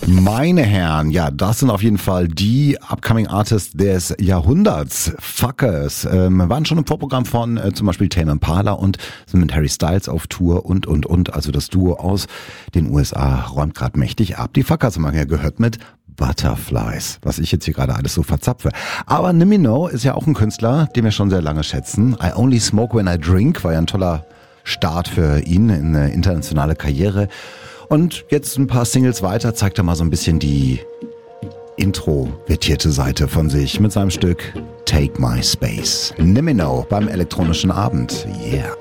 Meine Herren, ja, das sind auf jeden Fall die Upcoming Artists des Jahrhunderts. Fuckers. Waren schon im Vorprogramm von zum Beispiel Tame Impala und sind mit Harry Styles auf Tour und. Also das Duo aus den USA räumt gerade mächtig ab. Die Fuckers haben wir ja gehört mit Butterflies, was ich jetzt hier gerade alles so verzapfe. Aber Nimino ist ja auch ein Künstler, den wir schon sehr lange schätzen. I Only Smoke When I Drink war ja ein toller Start für ihn in eine internationale Karriere. Und jetzt ein paar Singles weiter zeigt er mal so ein bisschen die introvertierte Seite von sich mit seinem Stück Take My Space. Nimino beim elektronischen Abend. Yeah.